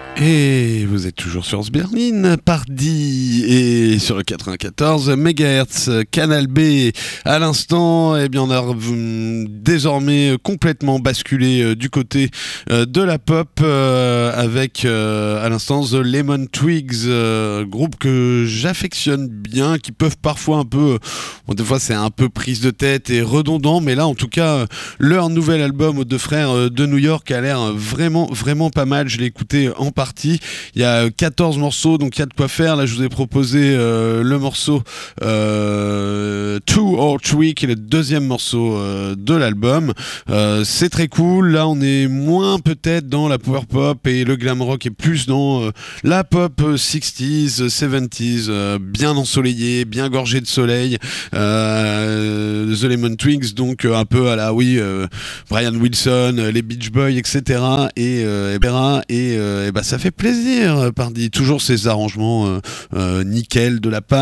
Et vous êtes toujours sur Sberlin, pardi, et sur le 94 MHz, Canal B. À l'instant, eh bien, on a désormais complètement basculé du côté de la pop avec à l'instant The Lemon Twigs, groupe que j'affectionne bien, qui peuvent parfois un peu, bon, des fois c'est un peu prise de tête et redondant, mais là en tout cas leur nouvel album aux deux frères de New York a l'air vraiment pas mal. Je l'ai écouté en partie. Il y a 14 morceaux, donc il y a de quoi faire. Là, je vous ai proposé le morceau Two or Three, qui est le deuxième morceau de l'album. C'est très cool. Là, on est moins peut-être dans la power pop et le glam rock, et plus dans la pop 60s, 70s, bien ensoleillée, bien gorgée de soleil. The Lemon Twigs, donc un peu à la Brian Wilson, les Beach Boys, etc. Et bah ça fait plaisir, pardi. Toujours ces arrangements nickel de la part